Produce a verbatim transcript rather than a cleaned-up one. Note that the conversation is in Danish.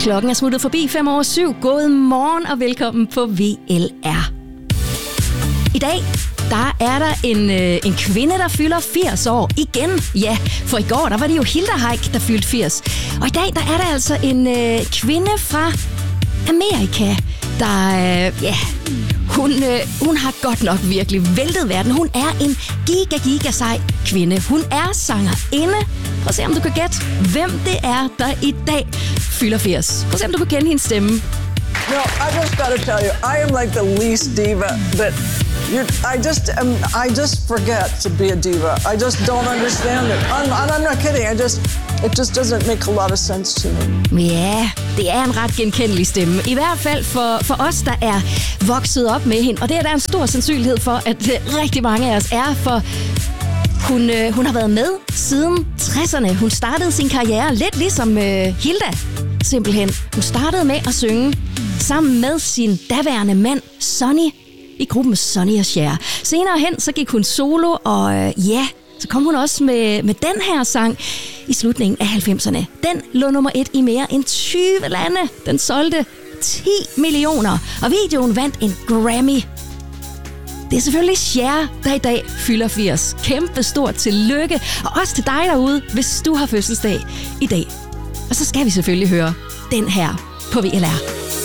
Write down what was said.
Klokken er smuttet forbi fem over syv. God morgen og velkommen på V L R. I dag, der er der en, øh, en kvinde, der fylder firs år igen. Ja, for i går, der var det jo Hilda Heick, der fyldte firs. Og i dag, der er der altså en øh, kvinde fra Amerika, der, øh, ja, hun, øh, hun har godt nok virkelig væltet verden. Hun er en giga, giga sej kvinde. Hun er sangerinde. Prøv at se, om du kan gætte, hvem det er, der i dag fylder firs. Prøv at se, om du kan kende hendes stemme. No, I just gotta tell you, I am like the least diva that you. I just am. I just forget to be a diva. I just don't understand it. I'm, I'm not kidding. I just, it just doesn't make a lot of sense to me. Ja, det er en ret genkendelig stemme. I hvert fald for, for os, der er vokset op med hende. Og det er der en stor sandsynlighed for, at rigtig mange af os er, for hun, øh, hun har været med siden tresserne. Hun startede sin karriere lidt ligesom øh, Hilda, simpelthen. Hun startede med at synge sammen med sin daværende mand, Sonny, i gruppen Sonny og Cher. Senere hen, så gik hun solo, og øh, ja, så kom hun også med, med den her sang i slutningen af halvfemserne. Den lå nummer et i mere end tyve lande. Den solgte ti millioner, og videoen vandt en Grammy. Det er selvfølgelig Cher, der i dag fylder firs. Kæmpe stort tillykke, og også til dig derude, hvis du har fødselsdag i dag. Og så skal vi selvfølgelig høre den her på V L R.